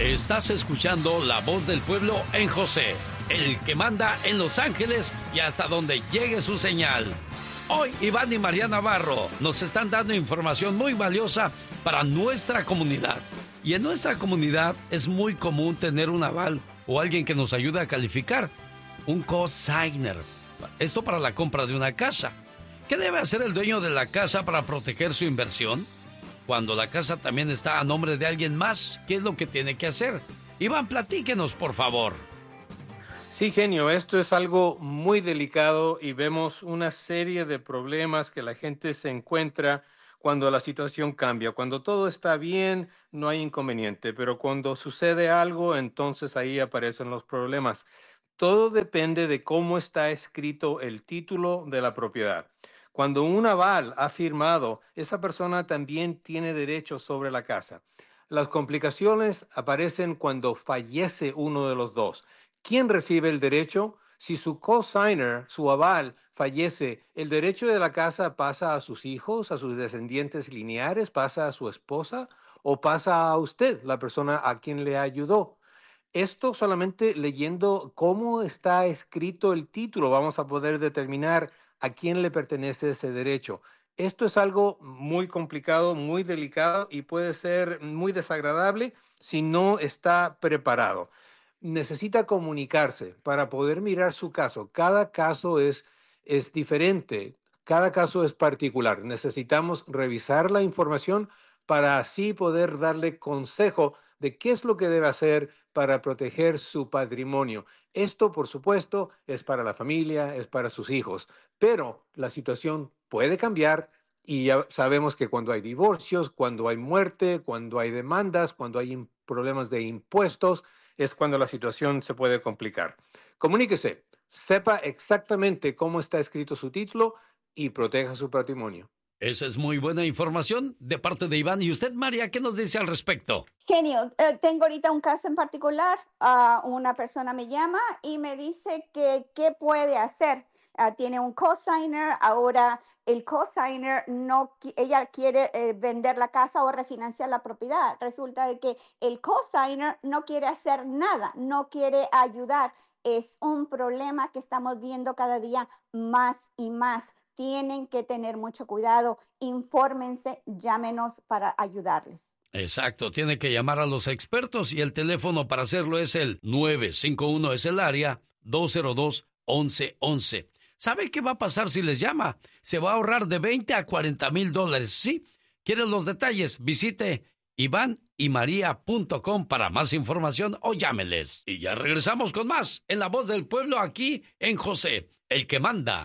Estás escuchando La Voz del Pueblo en José, el que manda en Los Ángeles y hasta donde llegue su señal. Hoy Iván y María Navarro nos están dando información muy valiosa para nuestra comunidad. Y en nuestra comunidad es muy común tener un aval o alguien que nos ayude a calificar, un cosigner. Esto para la compra de una casa. ¿Qué debe hacer el dueño de la casa para proteger su inversión? Cuando la casa también está a nombre de alguien más, ¿qué es lo que tiene que hacer? Iván, platíquenos, por favor. Sí, genio, esto es algo muy delicado y vemos una serie de problemas que la gente se encuentra cuando la situación cambia. Cuando todo está bien, no hay inconveniente, pero cuando sucede algo, entonces ahí aparecen los problemas. Todo depende de cómo está escrito el título de la propiedad. Cuando un aval ha firmado, esa persona también tiene derechos sobre la casa. Las complicaciones aparecen cuando fallece uno de los dos. ¿Quién recibe el derecho? Si su cosigner, su aval, fallece, ¿el derecho de la casa pasa a sus hijos, a sus descendientes lineares, pasa a su esposa o pasa a usted, la persona a quien le ayudó? Esto solamente leyendo cómo está escrito el título vamos a poder determinar a quién le pertenece ese derecho. Esto es algo muy complicado, muy delicado y puede ser muy desagradable si no está preparado. Necesita comunicarse para poder mirar su caso. Cada caso es diferente, cada caso es particular. Necesitamos revisar la información para así poder darle consejo de qué es lo que debe hacer para proteger su patrimonio. Esto, por supuesto, es para la familia, es para sus hijos, pero la situación puede cambiar y ya sabemos que cuando hay divorcios, cuando hay muerte, cuando hay demandas, cuando hay problemas de impuestos, es cuando la situación se puede complicar. Comuníquese, sepa exactamente cómo está escrito su título y proteja su patrimonio. Esa es muy buena información de parte de Iván. ¿Y usted, María, qué nos dice al respecto? Genio, tengo ahorita un caso en particular. Una persona me llama y me dice que qué puede hacer. Tiene un cosigner, ahora el cosigner no, ella quiere vender la casa o refinanciar la propiedad. Resulta de que el cosigner no quiere hacer nada, no quiere ayudar. Es un problema que estamos viendo cada día más y más. Tienen que tener mucho cuidado, infórmense, llámenos para ayudarles. Exacto, tiene que llamar a los expertos y el teléfono para hacerlo es el 951, es el área 202-1111. ¿Sabe qué va a pasar si les llama? Se va a ahorrar de $20,000 a $40,000. ¿Sí? ¿Quieren los detalles? Visite ivanymaria.com para más información o llámeles. Y ya regresamos con más en La Voz del Pueblo aquí en José, el que manda.